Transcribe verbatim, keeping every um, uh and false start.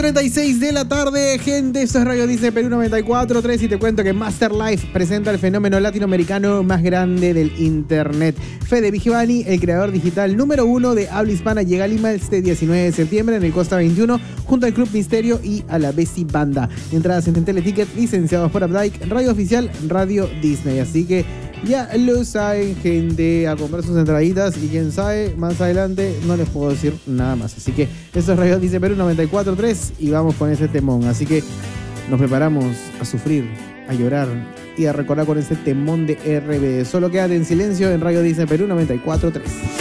treinta y seis de la tarde, gente, esto es Radio Disney Perú noventa y cuatro punto tres y te cuento que Master Life presenta el fenómeno latinoamericano más grande del internet. Fede Vigevani, el creador digital número uno de habla hispana, llega a Lima este diecinueve de septiembre en el Costa veintiuno junto al Club Misterio y a la Bessie Banda. Entradas en Teleticket, licenciados por Updike, radio oficial Radio Disney. Así que ya lo saben, gente, a comprar sus entraditas y quién sabe, más adelante no les puedo decir nada más. Así que esto es Radio Disney Perú noventa y cuatro punto tres y vamos con ese temón. Así que nos preparamos a sufrir, a llorar y a recordar con ese temón de R B D. Solo quédate en silencio en Radio Disney Perú noventa y cuatro punto tres.